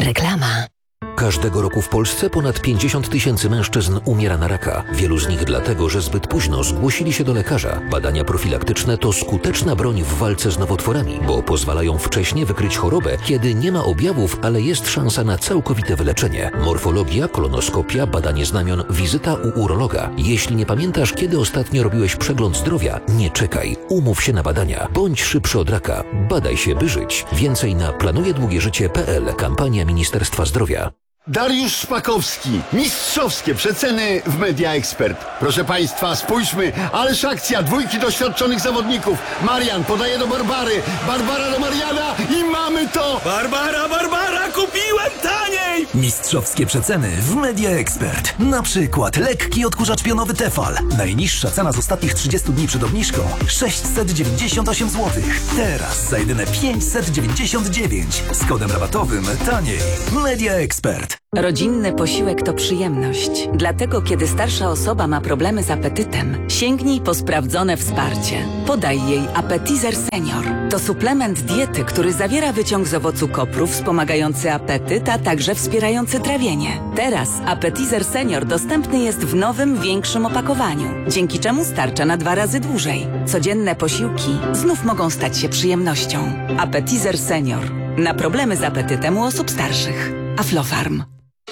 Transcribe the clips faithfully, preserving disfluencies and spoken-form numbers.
Reklama. Każdego roku w Polsce ponad pięćdziesiąt tysięcy mężczyzn umiera na raka. Wielu z nich dlatego, że zbyt późno zgłosili się do lekarza. Badania profilaktyczne to skuteczna broń w walce z nowotworami, bo pozwalają wcześnie wykryć chorobę, kiedy nie ma objawów, ale jest szansa na całkowite wyleczenie. Morfologia, kolonoskopia, badanie znamion, wizyta u urologa. Jeśli nie pamiętasz, kiedy ostatnio robiłeś przegląd zdrowia, nie czekaj. Umów się na badania. Bądź szybszy od raka. Badaj się, by żyć. Więcej na planuje długie życie kropka p l. Kampania Ministerstwa Zdrowia. Dariusz Szpakowski. Mistrzowskie przeceny w Media Expert. Proszę Państwa, spójrzmy, ależ akcja, dwójki doświadczonych zawodników. Marian podaje do Barbary, Barbara do Mariana i mamy to! Barbara, Barbara, kupiłem taniej! Mistrzowskie przeceny w Media Expert. Na przykład lekki odkurzacz pionowy Tefal. Najniższa cena z ostatnich trzydziestu dni przed obniżką sześćset dziewięćdziesiąt osiem złotych. Teraz za jedyne pięćset dziewięćdziesiąt dziewięć. Z kodem rabatowym taniej. Media Expert. Rodzinny posiłek to przyjemność. Dlatego, kiedy starsza osoba ma problemy z apetytem, sięgnij po sprawdzone wsparcie. Podaj jej Appetizer Senior. To suplement diety, który zawiera wyciąg z owocu kopru wspomagający apetyt, a także wspierający trawienie. Teraz Appetizer Senior dostępny jest w nowym, większym opakowaniu, dzięki czemu starcza na dwa razy dłużej. Codzienne posiłki znów mogą stać się przyjemnością. Appetizer Senior. Na problemy z apetytem u osób starszych. Aflofarm.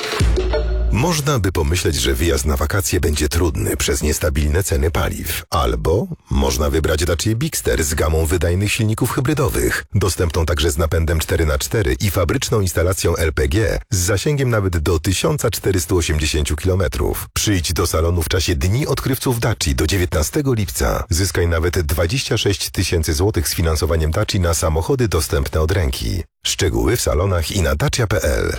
Można by pomyśleć, że wyjazd na wakacje będzie trudny przez niestabilne ceny paliw. Albo można wybrać Dacia Bigster z gamą wydajnych silników hybrydowych, dostępną także z napędem cztery na cztery i fabryczną instalacją L P G z zasięgiem nawet do tysiąc czterysta osiemdziesiąt kilometrów. Przyjdź do salonu w czasie Dni Odkrywców Daci do dziewiętnastego lipca. Zyskaj nawet dwadzieścia sześć tysięcy złotych z finansowaniem Daci na samochody dostępne od ręki. Szczegóły w salonach i na dacia kropka p l.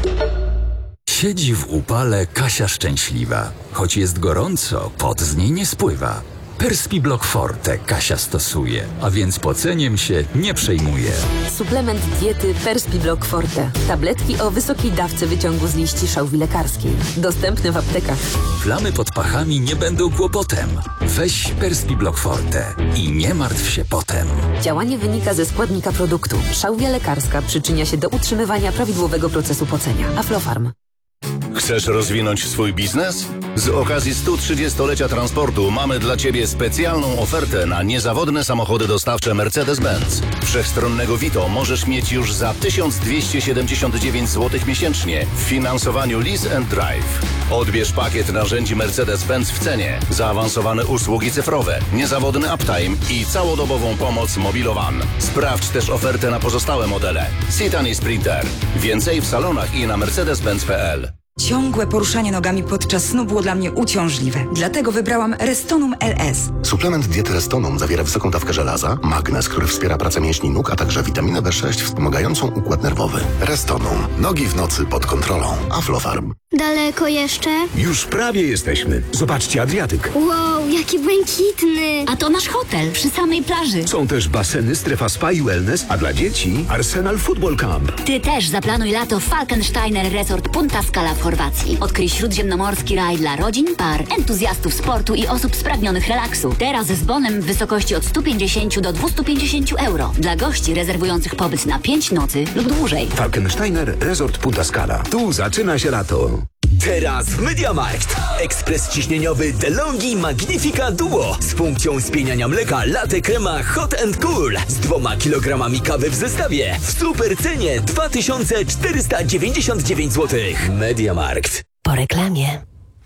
Siedzi w upale Kasia szczęśliwa. Choć jest gorąco, pot z niej nie spływa. Perspiblock Forte Kasia stosuje, a więc poceniem się nie przejmuje. Suplement diety Perspiblock Forte. Tabletki o wysokiej dawce wyciągu z liści szałwi lekarskiej. Dostępne w aptekach. Plamy pod pachami nie będą kłopotem. Weź Perspiblock Forte i nie martw się potem. Działanie wynika ze składnika produktu. Szałwia lekarska przyczynia się do utrzymywania prawidłowego procesu pocenia. Aflofarm. Chcesz rozwinąć swój biznes? Z okazji stu trzydziestolecia transportu mamy dla Ciebie specjalną ofertę na niezawodne samochody dostawcze Mercedes-Benz. Wszechstronnego Vito możesz mieć już za tysiąc dwieście siedemdziesiąt dziewięć złotych miesięcznie w finansowaniu Lease and Drive. Odbierz pakiet narzędzi Mercedes-Benz w cenie, zaawansowane usługi cyfrowe, niezawodny uptime i całodobową pomoc Mobilowan. Sprawdź też ofertę na pozostałe modele. Citan i Sprinter. Więcej w salonach i na mercedes benz kropka p l. Ciągłe poruszanie nogami podczas snu było dla mnie uciążliwe. Dlatego wybrałam Restonum L S. Suplement diety Restonum zawiera wysoką dawkę żelaza, magnez, który wspiera pracę mięśni nóg, a także witaminę B sześć wspomagającą układ nerwowy. Restonum. Nogi w nocy pod kontrolą. Aflofarm. Daleko jeszcze? Już prawie jesteśmy. Zobaczcie Adriatyk. Wow, jaki błękitny. A to nasz hotel przy samej plaży. Są też baseny, strefa spa i wellness, a dla dzieci Arsenal Football Camp. Ty też zaplanuj lato w Falkensteiner Resort Punta Scala w Chorwacji. Odkryj śródziemnomorski raj dla rodzin, par, entuzjastów sportu i osób spragnionych relaksu. Teraz z bonem w wysokości od stu pięćdziesięciu do dwustu pięćdziesięciu euro. Dla gości rezerwujących pobyt na pięć nocy lub dłużej. Falkensteiner Resort Punta Scala. Tu zaczyna się lato. Teraz w MediaMarkt. Ekspres ciśnieniowy DeLonghi Magnifica Duo z funkcją spieniania mleka latte crema hot and cool z dwoma kilogramami kawy w zestawie w super cenie dwa tysiące czterysta dziewięćdziesiąt dziewięć złotych. MediaMarkt. Po reklamie.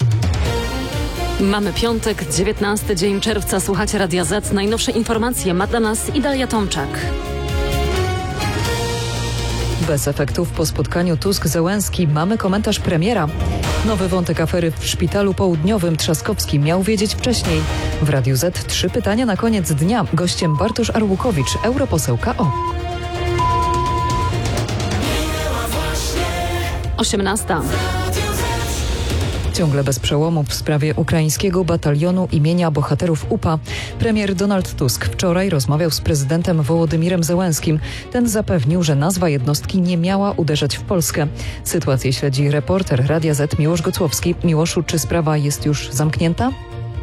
Mamy piątek, dziewiętnasty dzień czerwca. Słuchacie Radia Z. Najnowsze informacje ma dla nas Idalia Tomczak. Bez efektów po spotkaniu Tusk-Zełenski mamy komentarz premiera. Nowy wątek afery w szpitalu południowym Trzaskowski miał wiedzieć wcześniej. W Radiu Z trzy pytania na koniec dnia. Gościem Bartosz Arłukowicz, europoseł K O. osiemnasta. Ciągle bez przełomu w sprawie ukraińskiego batalionu imienia bohaterów U P A. Premier Donald Tusk wczoraj rozmawiał z prezydentem Wołodymirem Zełenskim. Ten zapewnił, że nazwa jednostki nie miała uderzać w Polskę. Sytuację śledzi reporter Radia Z Miłosz Gocłowski. Miłoszu, czy sprawa jest już zamknięta?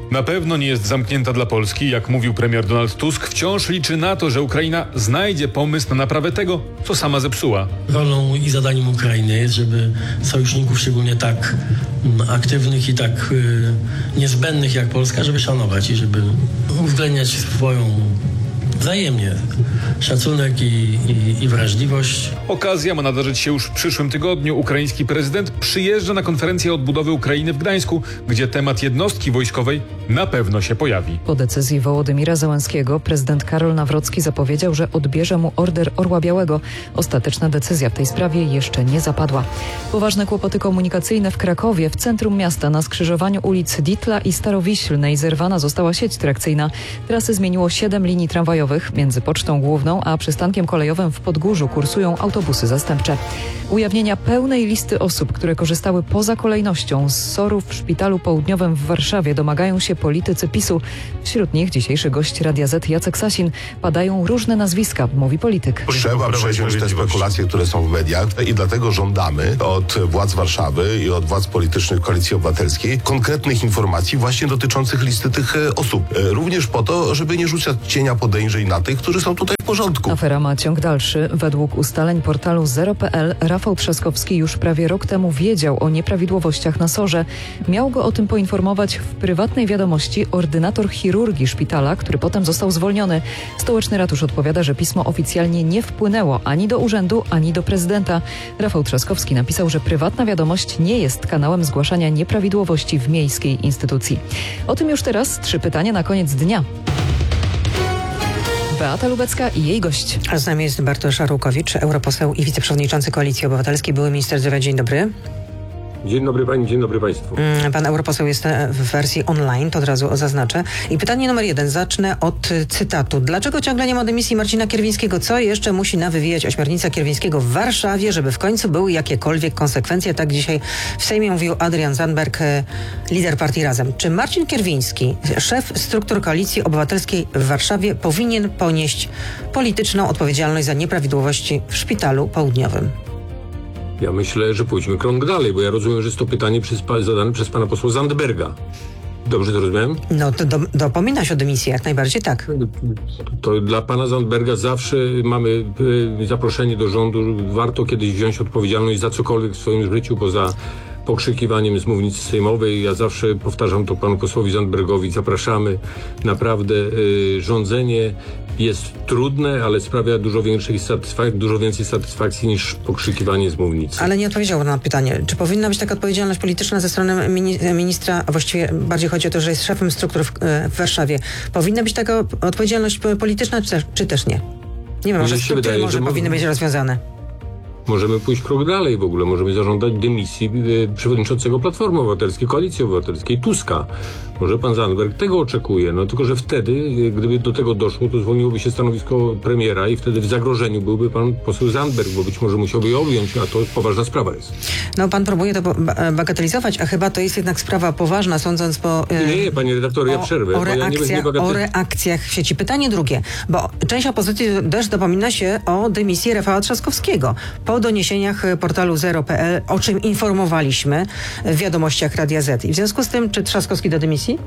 na pewno nie jest zamknięta dla Polski. Jak mówił premier Donald Tusk, wciąż liczy na to, że Ukraina znajdzie pomysł na naprawę tego, co sama zepsuła. Rolą i zadaniem Ukrainy jest, żeby sojuszników, szczególnie tak aktywnych i tak y, niezbędnych jak Polska, żeby szanować i żeby uwzględniać swoją wzajemnie szacunek i, i, i wrażliwość. Okazja ma nadarzyć się już w przyszłym tygodniu. Ukraiński prezydent przyjeżdża na konferencję odbudowy Ukrainy w Gdańsku, gdzie temat jednostki wojskowej na pewno się pojawi. Po decyzji Wołodymira Zełenskiego prezydent Karol Nawrocki zapowiedział, że odbierze mu order Orła Białego. Ostateczna decyzja w tej sprawie jeszcze nie zapadła. Poważne kłopoty komunikacyjne w Krakowie. W centrum miasta na skrzyżowaniu ulic Ditla i Starowiślnej zerwana została sieć trakcyjna. Trasy zmieniło siedem linii tramwajowych. Między Pocztą Główną a przystankiem kolejowym w Podgórzu kursują autobusy zastępcze. Ujawnienia pełnej listy osób, które korzystały poza kolejnością z SOR-u w Szpitalu Południowym w Warszawie domagają się politycy PiSu. Wśród nich dzisiejszy gość Radia Z Jacek Sasin. Padają różne nazwiska, mówi polityk. Trzeba przeciąć te spekulacje, które są w mediach i dlatego żądamy od władz Warszawy i od władz politycznych Koalicji Obywatelskiej konkretnych informacji właśnie dotyczących listy tych osób. Również po to, żeby nie rzucać cienia podejrzeń na tych, którzy są tutaj w porządku. Afera ma ciąg dalszy. Według ustaleń portalu zero kropka pe el Rafał Trzaskowski już prawie rok temu wiedział o nieprawidłowościach na sorze. Miał go o tym poinformować w prywatnej wiadomości ordynator chirurgii szpitala, który potem został zwolniony. Stołeczny ratusz odpowiada, że pismo oficjalnie nie wpłynęło ani do urzędu, ani do prezydenta. Rafał Trzaskowski napisał, że prywatna wiadomość nie jest kanałem zgłaszania nieprawidłowości w miejskiej instytucji. O tym już teraz trzy pytania na koniec dnia. Beata Lubecka i jej gość. A z nami jest Bartosz Arłukowicz, europoseł i wiceprzewodniczący Koalicji Obywatelskiej, były minister zdrowia. Dzień dobry. Dzień dobry pani, dzień dobry państwu. Pan europoseł jest w wersji online, to od razu zaznaczę. I pytanie numer jeden, zacznę od cytatu. Dlaczego ciągle nie ma dymisji Marcina Kierwińskiego? Co jeszcze musi nawywijać ośmiornica Kierwińskiego w Warszawie, żeby w końcu były jakiekolwiek konsekwencje? Tak dzisiaj w Sejmie mówił Adrian Zandberg, lider partii Razem. Czy Marcin Kierwiński, szef struktur Koalicji Obywatelskiej w Warszawie, powinien ponieść polityczną odpowiedzialność za nieprawidłowości w Szpitalu Południowym? Ja myślę, że pójdźmy krok dalej, bo ja rozumiem, że jest to pytanie przez, zadane przez pana posła Zandberga. Dobrze to rozumiem? No to do, dopomina się o dymisję, jak najbardziej tak. To dla pana Zandberga zawsze mamy y, zaproszenie do rządu. Warto kiedyś wziąć odpowiedzialność za cokolwiek w swoim życiu poza pokrzykiwaniem z mównicy sejmowej. Ja zawsze powtarzam to panu posłowi Zandbergowi. Zapraszamy. Naprawdę y, rządzenie jest trudne, ale sprawia dużo większej satysfak- dużo więcej satysfakcji niż pokrzykiwanie z mównicy. Ale nie odpowiedział na pytanie, czy powinna być taka odpowiedzialność polityczna ze strony mini- ministra, a właściwie bardziej chodzi o to, że jest szefem struktur w, w Warszawie. Powinna być taka odpowiedzialność polityczna, czy też, czy też nie? Nie wiem, może struktury wydaje, może powinny być rozwiązane. Możemy pójść krok dalej w ogóle. Możemy zażądać dymisji y, przewodniczącego Platformy Obywatelskiej, Koalicji Obywatelskiej, Tuska. Może pan Zandberg tego oczekuje. No tylko, że wtedy, y, gdyby do tego doszło, to zwolniłoby się stanowisko premiera i wtedy w zagrożeniu byłby pan poseł Zandberg, bo być może musiałby je objąć, a to poważna sprawa jest. No pan próbuje to bagatelizować, a chyba to jest jednak sprawa poważna, sądząc po... Y, nie, nie, panie redaktorze, ja przerwę. O, reakcjach, ja nie, nie o reakcjach w sieci. Pytanie drugie, bo część opozycji też dopomina się o dymisji Rafała Trzaskowskiego. Po doniesieniach portalu zero kropka pe el, o czym informowaliśmy w wiadomościach Radia Z. I w związku z tym, czy Trzaskowski do dymisji?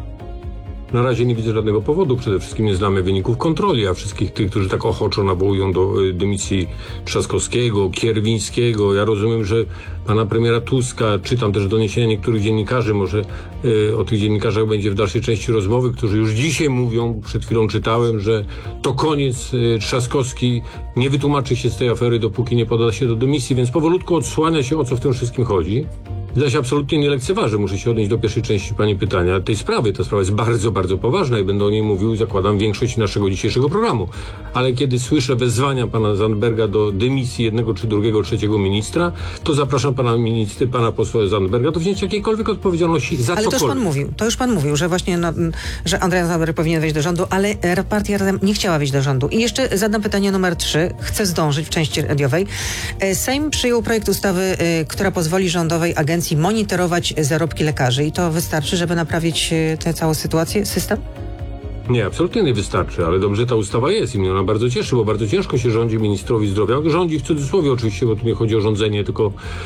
Na razie nie widzę żadnego powodu. Przede wszystkim nie znamy wyników kontroli, a wszystkich tych, którzy tak ochoczo nawołują do y, dymisji Trzaskowskiego, Kierwińskiego. Ja rozumiem, że pana premiera Tuska, czytam też doniesienia niektórych dziennikarzy, może y, o tych dziennikarzach będzie w dalszej części rozmowy, którzy już dzisiaj mówią, przed chwilą czytałem, że to koniec, y, Trzaskowski nie wytłumaczy się z tej afery, dopóki nie poda się do dymisji, więc powolutku odsłania się, o co w tym wszystkim chodzi. Ja się absolutnie nie lekceważę. Muszę się odnieść do pierwszej części pani pytania, tej sprawy. Ta sprawa jest bardzo, bardzo poważna i będę o niej mówił, zakładam, większość naszego dzisiejszego programu. Ale kiedy słyszę wezwania pana Zandberga do dymisji jednego czy drugiego, trzeciego ministra, to zapraszam pana ministry, pana posła Zandberga do wzięcia jakiejkolwiek odpowiedzialności za ale cokolwiek. Ale to już pan mówił, to już pan mówił, że właśnie, no, że Andrzej Zandberg powinien wejść do rządu, ale partia Razem nie chciała wejść do rządu. I jeszcze zadam pytanie numer trzy. Chcę zdążyć w części radiowej. Sejm przyjął projekt ustawy, która pozwoli rządowej agencji monitorować zarobki lekarzy i to wystarczy, żeby naprawić tę całą sytuację, system? Nie, absolutnie nie wystarczy, ale dobrze ta ustawa jest i mnie ona bardzo cieszy, bo bardzo ciężko się rządzi ministrowi zdrowia. Rządzi w cudzysłowie oczywiście, bo tu nie chodzi o rządzenie, tylko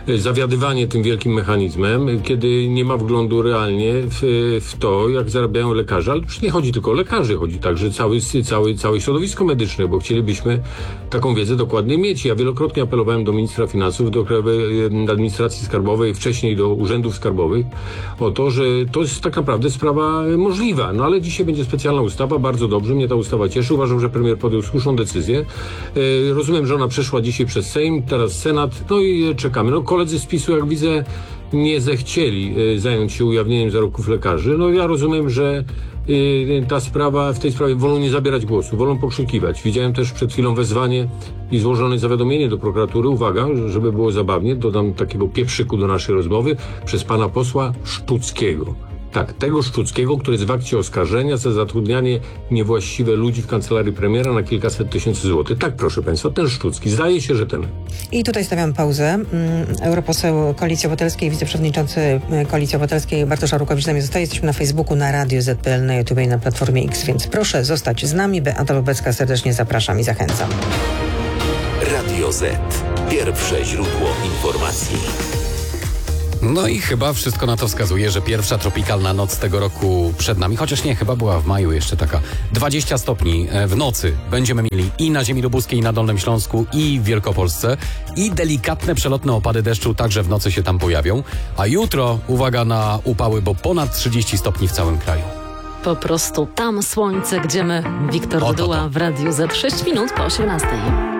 zawiadywanie tym wielkim mechanizmem, kiedy nie ma wglądu realnie w, w to, jak zarabiają lekarze. Ale już nie chodzi tylko o lekarzy, chodzi także cały, cały, całe środowisko medyczne, bo chcielibyśmy taką wiedzę dokładnie mieć. Ja wielokrotnie apelowałem do ministra finansów, do Krajowej Administracji Skarbowej, wcześniej do urzędów skarbowych o to, że to jest tak naprawdę sprawa możliwa. No ale dzisiaj będzie specjalna ustawa, bardzo dobrze, mnie ta ustawa cieszy. Uważam, że premier podjął słuszną decyzję. E, rozumiem, że ona przeszła dzisiaj przez Sejm, teraz Senat, no i czekamy. No koledzy z PiSu, jak widzę, nie zechcieli e, zająć się ujawnieniem zarobków lekarzy. No ja rozumiem, że e, ta sprawa, w tej sprawie wolą nie zabierać głosu, wolą pokrzykiwać. Widziałem też przed chwilą wezwanie i złożone zawiadomienie do prokuratury, uwaga, żeby było zabawnie, dodam takiego pieprzyku do naszej rozmowy, przez pana posła Szczuckiego. Tak, tego Szczuckiego, który jest w akcie oskarżenia za zatrudnianie niewłaściwe ludzi w kancelarii premiera na kilkaset tysięcy złotych. Tak, proszę państwa, ten Szczucki. Zdaje się, że ten. I tutaj stawiam pauzę. Europoseł Koalicji Obywatelskiej, wiceprzewodniczący Koalicji Obywatelskiej Bartosz Arłukowicz z nami zostaje. Jesteśmy na Facebooku, na Radiu Z P L, na YouTube i na Platformie X, więc proszę zostać z nami. Beata Lubecka, serdecznie zapraszam i zachęcam. Radio Z. Pierwsze źródło informacji. No i chyba wszystko na to wskazuje, że pierwsza tropikalna noc tego roku przed nami, chociaż nie, chyba była w maju jeszcze taka. dwadzieścia stopni w nocy będziemy mieli i na ziemi lubuskiej, i na Dolnym Śląsku, i w Wielkopolsce. I delikatne przelotne opady deszczu także w nocy się tam pojawią. A jutro uwaga na upały, bo ponad trzydzieści stopni w całym kraju. Po prostu tam słońce, gdzie my. Wiktor Dyduła w Radiu Z. sześć minut po osiemnastej.